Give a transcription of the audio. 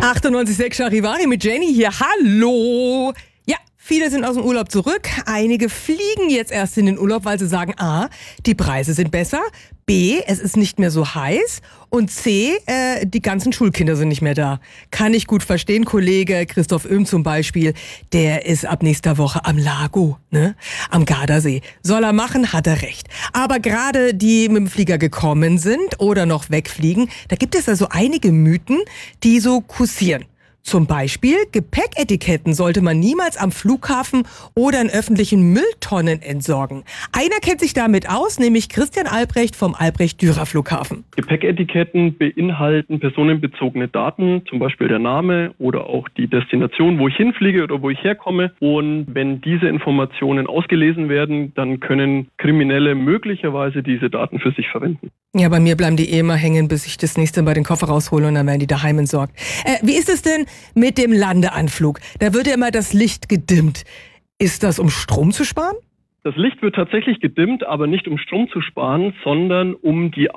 98,6 Charivari mit Jenny hier. Hallo! Ja, viele sind aus dem Urlaub zurück. Einige fliegen jetzt erst in den Urlaub, weil sie sagen, A, die Preise sind besser, B, es ist nicht mehr so heiß und C, die ganzen Schulkinder sind nicht mehr da. Kann ich gut verstehen. Kollege Christoph Öhm zum Beispiel, der ist ab nächster Woche am Lago, ne? Am Gardasee. Soll er machen, hat er recht. Aber gerade die mit dem Flieger gekommen sind oder noch wegfliegen, da gibt es also einige Mythen, die so kursieren. Zum Beispiel, Gepäcketiketten sollte man niemals am Flughafen oder in öffentlichen Mülltonnen entsorgen. Einer kennt sich damit aus, nämlich Christian Albrecht vom Albrecht-Dürer-Flughafen. Gepäcketiketten beinhalten personenbezogene Daten, zum Beispiel der Name oder auch die Destination, wo ich hinfliege oder wo ich herkomme. Und wenn diese Informationen ausgelesen werden, dann können Kriminelle möglicherweise diese Daten für sich verwenden. Ja, bei mir bleiben die immer hängen, bis ich das nächste Mal den Koffer raushole und dann werden die daheim entsorgt. Wie ist es denn mit dem Landeanflug? Da wird ja immer das Licht gedimmt. Ist das, um Strom zu sparen? Das Licht wird tatsächlich gedimmt, aber nicht um Strom zu sparen, sondern um die